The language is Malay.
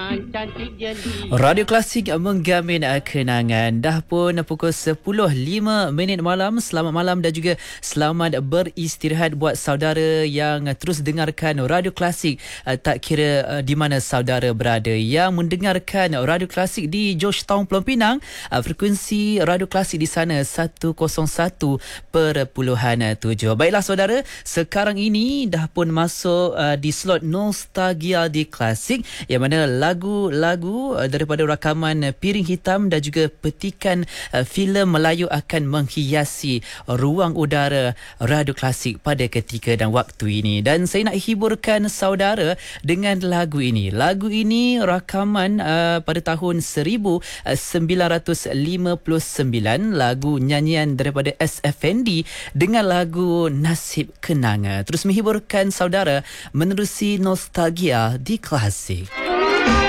Radio Klasik menggamin kenangan. Dah pun pukul 10.05 malam. Selamat malam dan juga selamat beristirahat buat saudara yang terus dengarkan Radio Klasik. Tak kira di mana saudara berada. Yang mendengarkan Radio Klasik di Georgetown, Pulau Pinang, frekuensi Radio Klasik di sana 101.7. Baiklah saudara, sekarang ini dah pun masuk di slot Nostalgia di Klasik, yang mana lagu-lagu daripada rakaman Piring Hitam dan juga petikan filem Melayu akan menghiasi ruang udara Radio Klasik pada ketika dan waktu ini. Dan saya nak hiburkan saudara dengan lagu ini. Lagu ini rakaman pada tahun 1959, lagu nyanyian daripada S. Effendi dengan lagu Nasib Kenanga. Terus menghiburkan saudara menerusi Nostalgia di Klasik.